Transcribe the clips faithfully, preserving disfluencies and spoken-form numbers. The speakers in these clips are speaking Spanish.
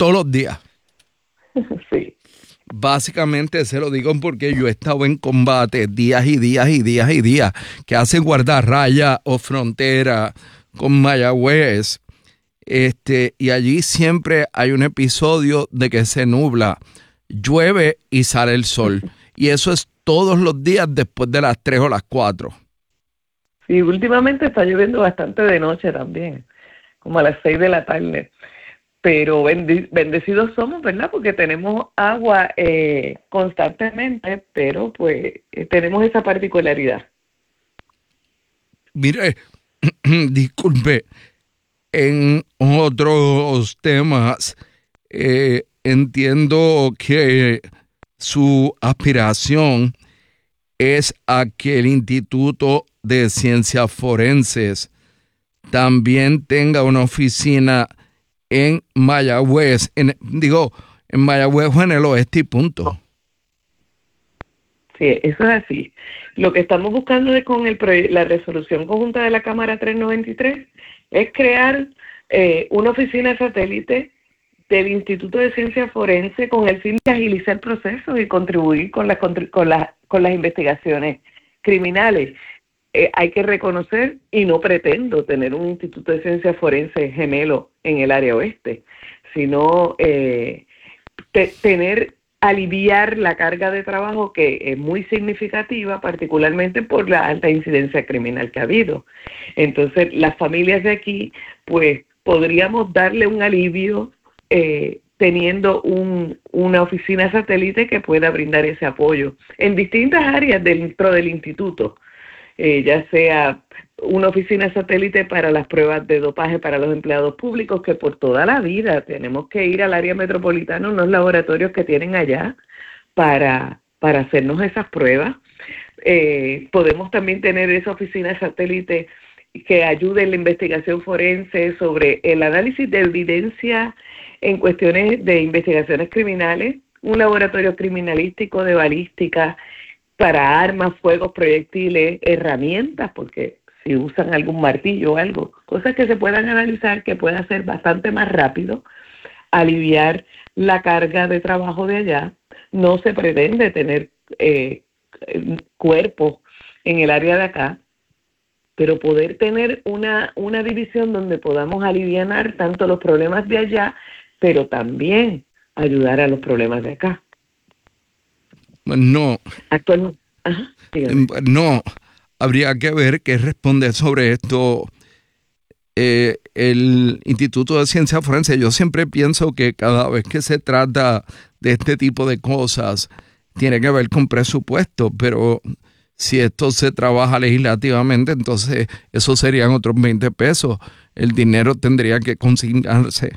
todos los días. Sí. Básicamente se lo digo porque yo he estado en combate días y días y días y días que hace guardarraya o frontera con Mayagüez. Este, y allí siempre hay un episodio de que se nubla, llueve y sale el sol. Y eso es todos los días después de las tres o las cuatro. Sí, últimamente está lloviendo bastante de noche también, como a las seis de la tarde. Pero bendi- bendecidos somos, ¿verdad? Porque tenemos agua eh, constantemente, pero pues eh, tenemos esa particularidad. Mire, disculpe, en otros temas, eh, entiendo que su aspiración es a que el Instituto de Ciencias Forenses también tenga una oficina en Mayagüez, en, digo, en Mayagüez o en el oeste y punto. Sí, eso es así. Lo que estamos buscando de, con el proye- la resolución conjunta de la Cámara trescientos noventa y tres es crear eh, una oficina satélite del Instituto de Ciencias Forense con el fin de agilizar procesos y contribuir con, la, con, la, con las investigaciones criminales. Eh, hay que reconocer, y no pretendo tener un Instituto de Ciencias Forenses gemelo en el área oeste, sino eh, te, tener, aliviar la carga de trabajo que es muy significativa, particularmente por la alta incidencia criminal que ha habido. Entonces, las familias de aquí, pues, podríamos darle un alivio eh, teniendo un, una oficina satélite que pueda brindar ese apoyo en distintas áreas dentro del instituto. Eh, ya sea una oficina satélite para las pruebas de dopaje para los empleados públicos, que por toda la vida tenemos que ir al área metropolitana, unos laboratorios que tienen allá para, para hacernos esas pruebas. Eh, podemos también tener esa oficina satélite que ayude en la investigación forense sobre el análisis de evidencia en cuestiones de investigaciones criminales, un laboratorio criminalístico de balística para armas, fuegos, proyectiles, herramientas, porque si usan algún martillo o algo, cosas que se puedan analizar, que pueda ser bastante más rápido, aliviar la carga de trabajo de allá. No se pretende tener eh, cuerpos en el área de acá, pero poder tener una, una división donde podamos alivianar tanto los problemas de allá, pero también ayudar a los problemas de acá. No. Actualmente, ajá, dígame. No, habría que ver qué responde sobre esto eh, el Instituto de Ciencias Forenses. Yo siempre pienso que cada vez que se trata de este tipo de cosas, tiene que ver con presupuesto, pero si esto se trabaja legislativamente, entonces eso serían otros veinte pesos. El dinero tendría que consignarse.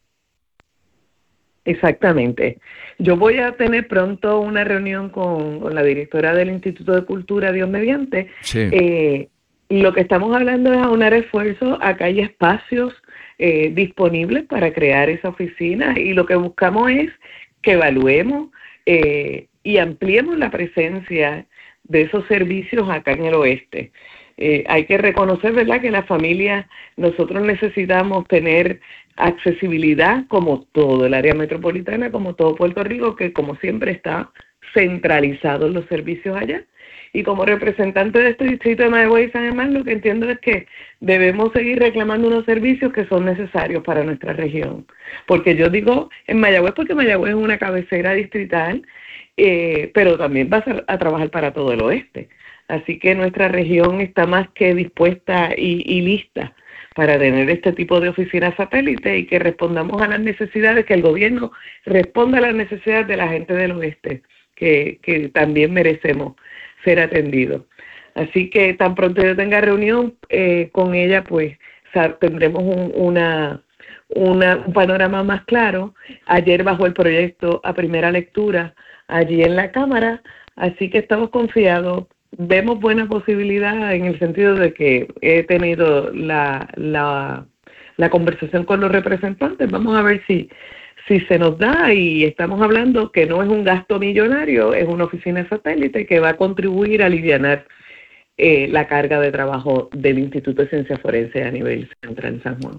Exactamente. Yo voy a tener pronto una reunión con, con la directora del Instituto de Cultura, Dios mediante. Sí. Eh, lo que estamos hablando es aunar esfuerzos. Acá hay espacios eh, disponibles para crear esa oficina y lo que buscamos es que evaluemos eh, y ampliemos la presencia de esos servicios acá en el oeste. Eh, hay que reconocer, ¿verdad?, que las familias, nosotros necesitamos tener accesibilidad como todo el área metropolitana, como todo Puerto Rico, que como siempre está centralizado en los servicios allá. Y como representante de este distrito de Mayagüez y San Germán, lo que entiendo es que debemos seguir reclamando unos servicios que son necesarios para nuestra región. Porque yo digo en Mayagüez porque Mayagüez es una cabecera distrital, eh, pero también va a, a trabajar para todo el oeste. Así que nuestra región está más que dispuesta y, y lista para tener este tipo de oficinas satélite y que respondamos a las necesidades, que el gobierno responda a las necesidades de la gente del oeste, que, que también merecemos ser atendidos. Así que tan pronto yo tenga reunión eh, con ella, pues tendremos un, una, una, un panorama más claro. Ayer bajó el proyecto a primera lectura allí en la Cámara, así que estamos confiados. Vemos buena posibilidad en el sentido de que he tenido la, la, la conversación con los representantes. Vamos a ver si, si se nos da, y estamos hablando que no es un gasto millonario, es una oficina satélite que va a contribuir a alivianar eh, la carga de trabajo del Instituto de Ciencias Forenses a nivel central en San Juan.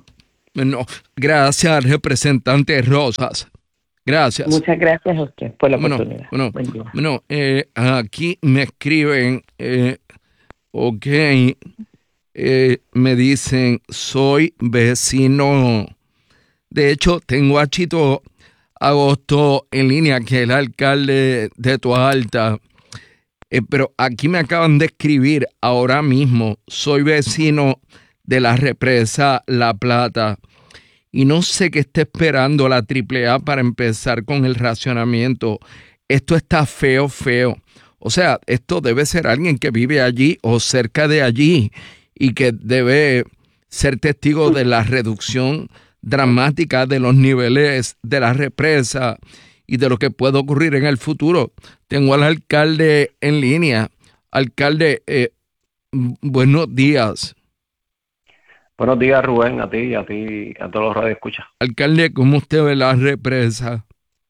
Bueno, gracias, representante Rosas. Gracias. Muchas gracias a usted por la Bueno, oportunidad. bueno, Buen día. bueno eh, aquí me escriben, eh, ok, eh, me dicen, soy vecino. De hecho, tengo a Chito Agosto en línea, que es el alcalde de Toalta. Eh, pero aquí me acaban de escribir ahora mismo, soy vecino de la represa La Plata y no sé qué está esperando la Triple A para empezar con el racionamiento. Esto está feo, feo. O sea, esto debe ser alguien que vive allí o cerca de allí y que debe ser testigo de la reducción dramática de los niveles de la represa y de lo que puede ocurrir en el futuro. Tengo al alcalde en línea. Alcalde, eh, buenos días. Buenos días, Rubén, a ti y a ti, a todos los radioescuchas. Alcalde, ¿cómo usted ve la represa?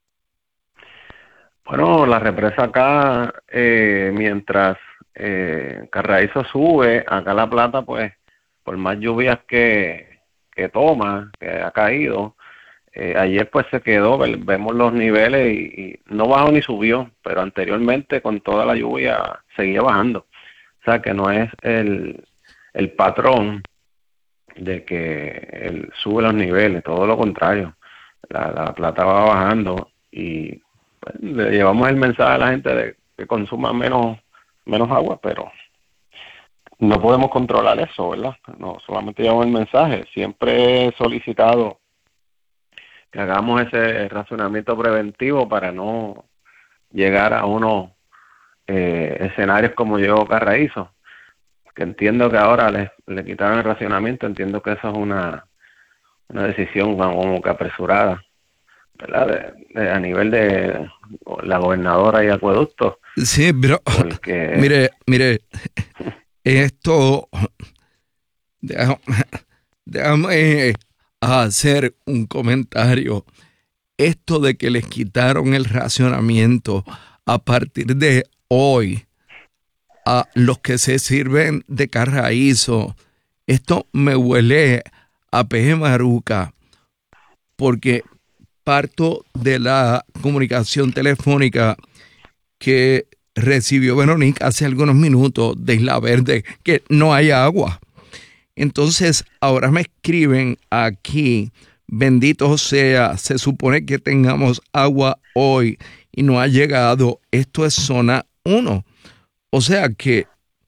Bueno, la represa acá, eh, mientras eh, Carraízo sube, acá La Plata, pues, por más lluvias que, que toma, que ha caído, eh, ayer pues se quedó, vemos los niveles y, y no bajó ni subió, pero anteriormente con toda la lluvia seguía bajando. O sea que no es el, el patrón de que él sube los niveles, todo lo contrario, la, la plata va bajando y pues, le llevamos el mensaje a la gente de que consuma menos menos agua, pero no podemos controlar eso, ¿verdad? No, solamente llevamos el mensaje. Siempre he solicitado que hagamos ese razonamiento preventivo para no llegar a unos eh, escenarios como llegó Carraízo, que entiendo que ahora le, le quitaron el racionamiento. Entiendo que eso es una, una decisión como que apresurada, ¿verdad? De, de, a nivel de la gobernadora y acueductos. Sí, pero porque... mire, mire, esto, déjame, déjame hacer un comentario. Esto de que les quitaron el racionamiento a partir de hoy a los que se sirven de Carraízo, esto me huele a peje maruca, porque parto de la comunicación telefónica que recibió Verónica hace algunos minutos de Isla Verde, que no hay agua. Entonces ahora me escriben aquí, bendito sea, se supone que tengamos agua hoy y no ha llegado. Esto es zona uno. O sea que,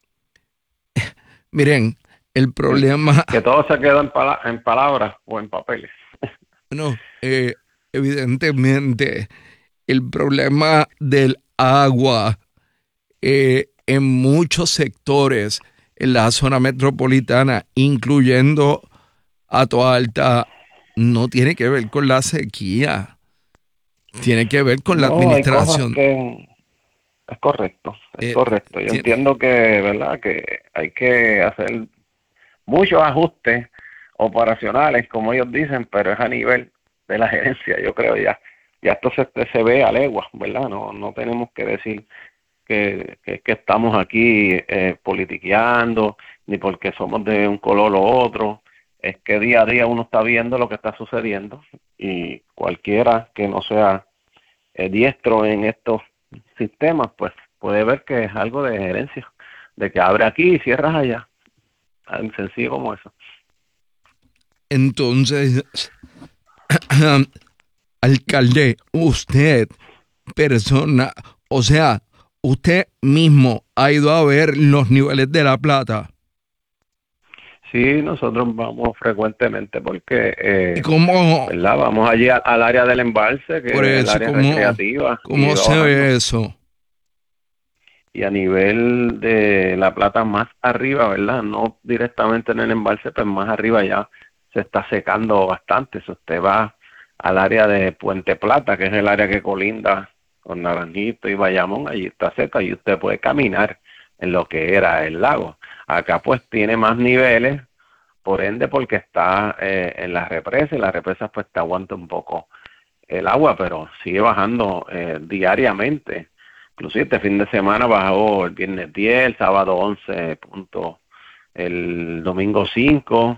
miren, el problema... Que todo se quedó en, pala en palabras o en papeles. No, eh, evidentemente, el problema del agua eh, en muchos sectores en la zona metropolitana, incluyendo a Toalta, no tiene que ver con la sequía, tiene que ver con la no, administración. Hay cosas que... Es correcto, es eh, correcto. Yo tiene... entiendo que, ¿verdad?, que hay que hacer muchos ajustes operacionales, como ellos dicen, pero es a nivel de la gerencia, yo creo ya. Ya esto se, se ve a leguas, ¿verdad? No, no tenemos que decir que, que, que estamos aquí eh, politiqueando, ni porque somos de un color o otro. Es que día a día uno está viendo lo que está sucediendo y cualquiera que no sea eh, diestro en estos sistemas, pues puede ver que es algo de gerencia, de que abre aquí y cierras allá, tan sencillo como eso. Entonces, alcalde, usted, persona, o sea, usted mismo ha ido a ver los niveles de La Plata. Sí, nosotros vamos frecuentemente porque eh, ¿Y cómo, ¿verdad? Vamos allí a, al área del embalse, que por eso, es el área cómo, recreativa. ¿cómo se ve eso? Y a nivel de La Plata más arriba, ¿verdad? No directamente en el embalse, pero más arriba ya se está secando bastante. Si usted va al área de Puente Plata, que es el área que colinda con Naranjito y Bayamón, allí está seca y usted puede caminar en lo que era el lago. Acá pues tiene más niveles, por ende porque está eh, en la represa, y la represa pues te aguanta un poco el agua, pero sigue bajando eh, diariamente. Inclusive este fin de semana bajó el viernes diez, el sábado once puntos, el domingo cinco,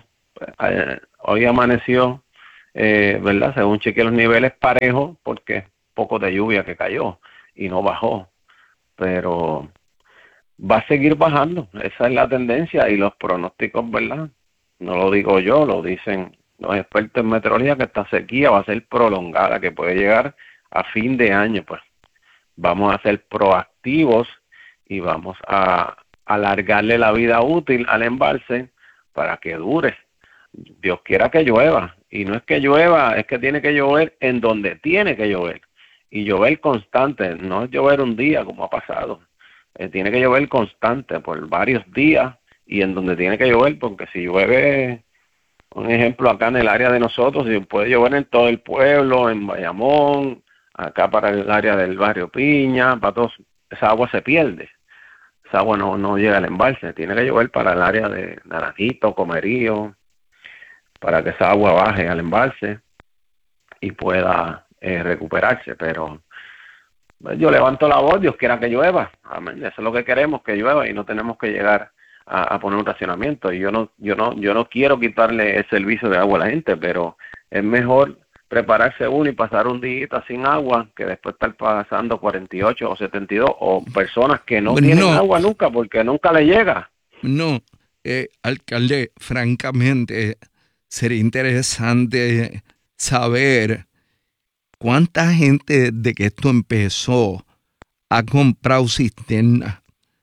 eh, hoy amaneció, eh, ¿verdad? Según chequeé los niveles parejos, porque poco de lluvia que cayó y no bajó, pero va a seguir bajando. Esa es la tendencia y los pronósticos, ¿verdad? No lo digo yo, lo dicen los expertos en meteorología, que esta sequía va a ser prolongada, que puede llegar a fin de año. Pues vamos a ser proactivos y vamos a alargarle la vida útil al embalse para que dure. Dios quiera que llueva, y no es que llueva, es que tiene que llover en donde tiene que llover, y llover constante, no es llover un día como ha pasado, eh, tiene que llover constante por varios días y en donde tiene que llover, porque si llueve, un ejemplo acá en el área de nosotros, si puede llover en todo el pueblo, en Bayamón, acá para el área del barrio Piña, para todos, esa agua se pierde. Esa agua no, no llega al embalse, tiene que llover para el área de Naranjito, Comerío, para que esa agua baje al embalse y pueda eh, recuperarse. Pero yo levanto la voz, Dios quiera que llueva, amén. Eso es lo que queremos, que llueva, y no tenemos que llegar a, a poner un racionamiento. Y yo no, yo no, yo no quiero quitarle el servicio de agua a la gente, pero es mejor prepararse uno y pasar un día sin agua que después estar pasando cuarenta y ocho o setenta y dos, o personas que no, no tienen agua nunca porque nunca le llega. No, eh, alcalde, francamente sería interesante saber cuánta gente desde que esto empezó ha comprado cisterna,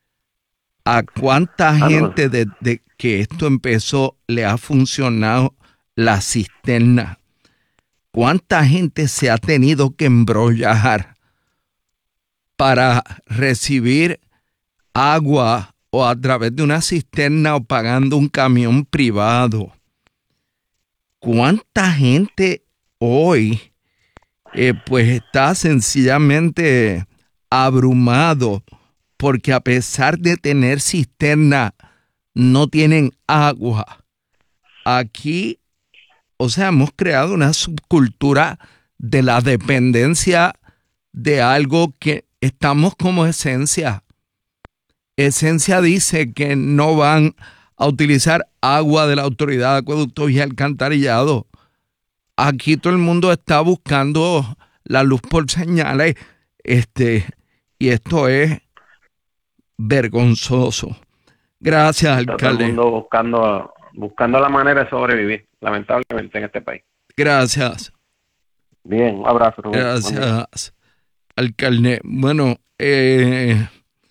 a cuánta ah, gente no. desde que esto empezó le ha funcionado la cisterna. ¿Cuánta gente se ha tenido que embrollar para recibir agua o a través de una cisterna o pagando un camión privado? ¿Cuánta gente hoy eh, pues está sencillamente abrumado porque a pesar de tener cisterna no tienen agua? Aquí, o sea, hemos creado una subcultura de la dependencia de algo que estamos como Esencia. Esencia dice que no van a utilizar agua de la Autoridad de Acueductos y Alcantarillado. Aquí todo el mundo está buscando la luz por señales, este, y esto es vergonzoso. Gracias, alcalde. Todo el mundo buscando, buscando la manera de sobrevivir, lamentablemente, en este país. Gracias. Bien, un abrazo. Rubén. Gracias, alcalde. Bueno, eh,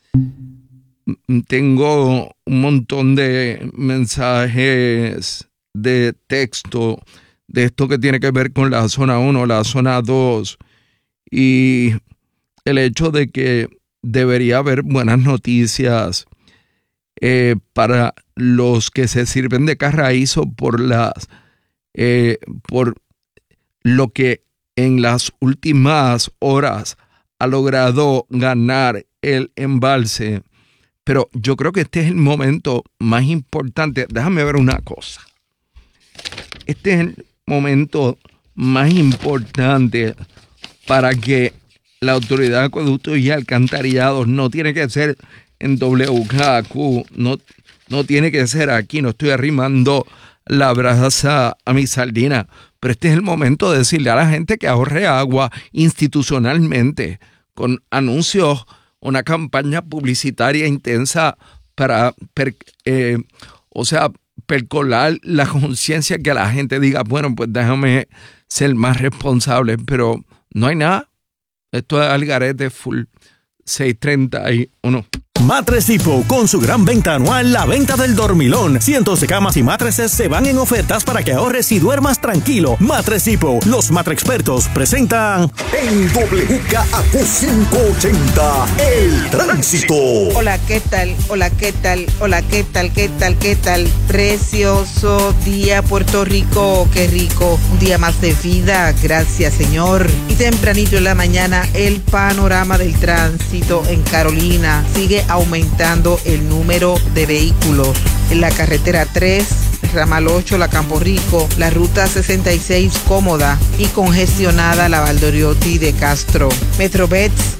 tengo un montón de mensajes de texto de esto que tiene que ver con la zona uno, la zona dos, y el hecho de que debería haber buenas noticias eh, para los que se sirven de carraízo por las eh, por lo que en las últimas horas ha logrado ganar el embalse. Pero yo creo que este es el momento más importante. Déjame ver una cosa. Este es el momento más importante para que la Autoridad de Acueductos y Alcantarillados, no tiene que ser en W K Q, no, no tiene que ser aquí, no estoy arrimando la brasa a mi sardina, pero este es el momento de decirle a la gente que ahorre agua institucionalmente, con anuncios, una campaña publicitaria intensa para, per, eh, o sea, percolar la conciencia, que la gente diga, bueno, pues déjame ser más responsable, pero no hay nada. Esto es al garete full. seiscientos treinta y uno. Matres Depot, con su gran venta anual, la venta del dormilón. Cientos de camas y matrices se van en ofertas para que ahorres y duermas tranquilo. Matres Depot, los matrexpertos presentan en W K Q quinientos ochenta, El Tránsito. Hola, ¿qué tal? Hola, ¿qué tal? Hola, ¿qué tal? ¿Qué tal? ¿Qué tal? Precioso día, Puerto Rico. Qué rico. Un día más de vida. Gracias, Señor. Y tempranito en la mañana, el panorama del tránsito en Carolina. Sigue aumentando el número de vehículos en la carretera tres, ramal ocho, la Campo Rico, la ruta sesenta y seis cómoda y congestionada la Valdoriotti de Castro. Metrobets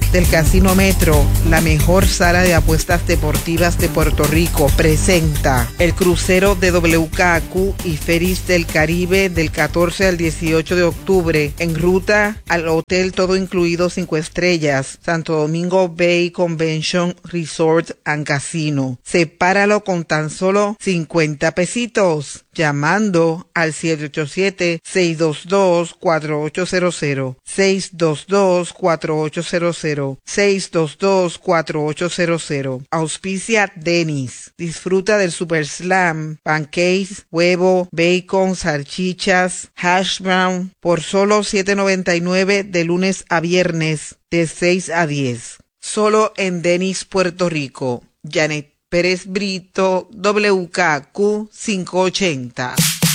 del Casino Metro, la mejor sala de apuestas deportivas de Puerto Rico, presenta el crucero de W K A Q y Ferries del Caribe del catorce al dieciocho de octubre en ruta al Hotel Todo Incluido cinco Estrellas, Santo Domingo Bay Convention Resort and Casino. Sepáralo con tan solo cincuenta pesitos llamando al siete ocho siete, seis dos dos, cuatro ocho cero cero, seis dos dos, cuatro ocho cero cero, seis dos dos, cuatro ocho cero cero. Auspicia Dennis. Disfruta del Super Slam, pancakes, huevo, bacon, salchichas, hash brown por solo siete noventa y nueve de lunes a viernes de seis a diez. Solo en Dennis, Puerto Rico. Janet Pérez Brito, W K A Q quinientos ochenta.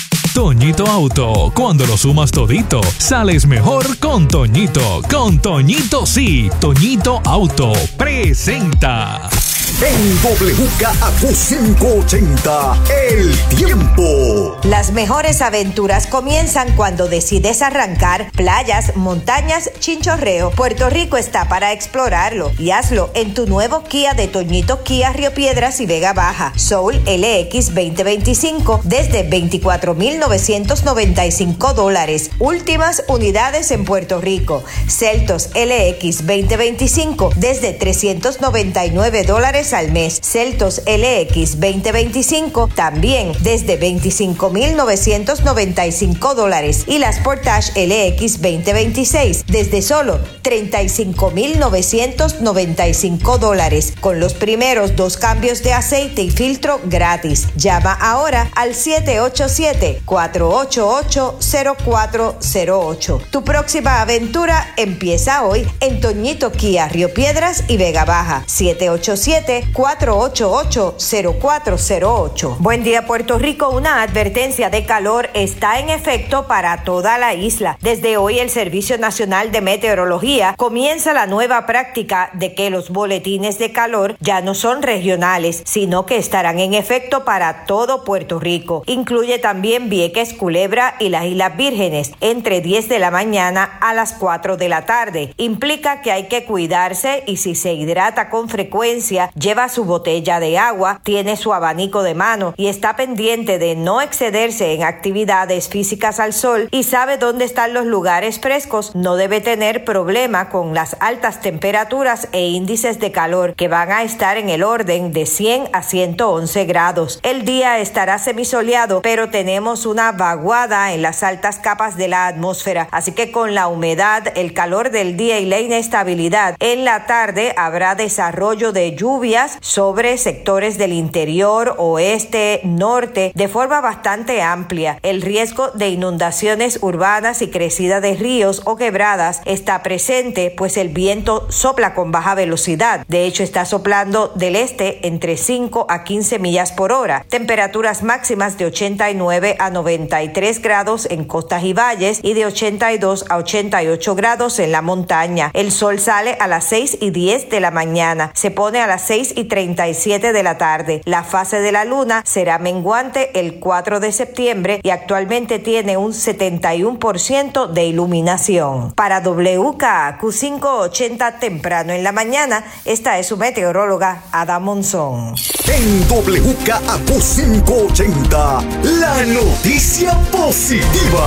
Toñito Auto, cuando lo sumas todito, sales mejor con Toñito. Con Toñito sí, Toñito Auto presenta. En W K A Q quinientos ochenta, el tiempo. Las mejores aventuras comienzan cuando decides arrancar. Playas, montañas, chinchorreo. Puerto Rico está para explorarlo y hazlo en tu nuevo Kia de Toñito Kia Río Piedras y Vega Baja. Soul L X veinte veinticinco desde veinticuatro mil novecientos noventa y cinco dólares. Últimas unidades en Puerto Rico. Celtos L X veinte veinticinco desde trescientos noventa y nueve dólares al mes. Celtos L X veinte veinticinco también desde veinticinco mil novecientos noventa y cinco dólares y las Sportage L X veinte veintiséis desde solo treinta y cinco mil novecientos noventa y cinco dólares con los primeros dos cambios de aceite y filtro gratis. Llama ahora al siete ocho siete, cuatro ocho ocho, cero cuatro cero ocho. Tu próxima aventura empieza hoy en Toñito Kia Río Piedras y Vega Baja. siete ocho siete, cuatro ocho ocho, cero cuatro cero ocho. Buen día, Puerto Rico. Una advertencia de calor está en efecto para toda la isla. Desde hoy el Servicio Nacional de Meteorología comienza la nueva práctica de que los boletines de calor ya no son regionales, sino que estarán en efecto para todo Puerto Rico. Incluye también Vieques, Culebra y las Islas Vírgenes entre diez de la mañana a las cuatro de la tarde. Implica que hay que cuidarse y si se hidrata con frecuencia, lleva su botella de agua, tiene su abanico de mano y está pendiente de no excederse en actividades físicas al sol y sabe dónde están los lugares frescos, no debe tener problema con las altas temperaturas e índices de calor que van a estar en el orden de cien a ciento once grados. El día estará semisoleado, pero tenemos una vaguada en las altas capas de la atmósfera, así que con la humedad, el calor del día y la inestabilidad, en la tarde habrá desarrollo de lluvias sobre sectores del interior, oeste, norte, de forma bastante amplia. El riesgo de inundaciones urbanas y crecida de ríos o quebradas está presente, pues el viento sopla con baja velocidad. De hecho, está soplando del este entre cinco a quince millas por hora. Temperaturas máximas de ochenta y nueve a noventa y tres grados en costas y valles y de ochenta y dos a ochenta y ocho grados en la montaña. El sol sale a las seis y diez de la mañana. Se pone a las seis y treinta y siete de la tarde. La fase de la luna será menguante el cuatro de septiembre y actualmente tiene un setenta y uno por ciento de iluminación. Para W K A Q quinientos ochenta temprano en la mañana, esta es su meteoróloga Ada Monzón. En W K A Q quinientos ochenta, la noticia positiva.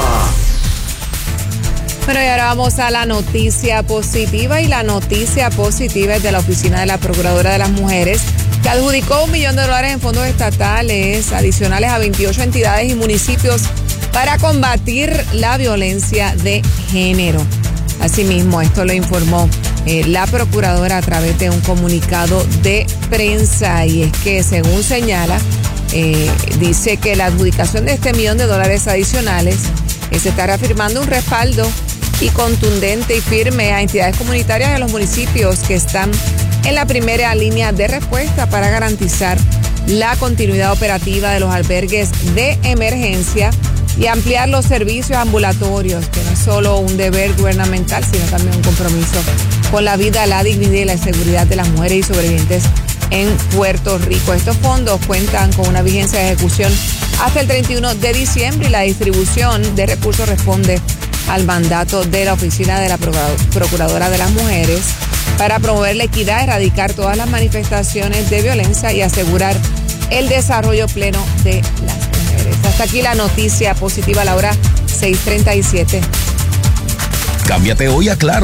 Bueno, y ahora vamos a la noticia positiva, y la noticia positiva es de la Oficina de la Procuradora de las Mujeres, que adjudicó un millón de dólares en fondos estatales adicionales a veintiocho entidades y municipios para combatir la violencia de género. Asimismo, esto lo informó eh, la Procuradora a través de un comunicado de prensa, y es que, según señala, eh, dice que la adjudicación de este millón de dólares adicionales eh, se está reafirmando un respaldo y contundente y firme a entidades comunitarias y a los municipios que están en la primera línea de respuesta para garantizar la continuidad operativa de los albergues de emergencia y ampliar los servicios ambulatorios, que no es solo un deber gubernamental, sino también un compromiso con la vida, la dignidad y la seguridad de las mujeres y sobrevivientes en Puerto Rico. Estos fondos cuentan con una vigencia de ejecución hasta el treinta y uno de diciembre y la distribución de recursos responde al mandato de la Oficina de la Procuradora de las Mujeres para promover la equidad, erradicar todas las manifestaciones de violencia y asegurar el desarrollo pleno de las mujeres. Hasta aquí la noticia positiva a la hora seis treinta y siete. Cámbiate hoy a Claro,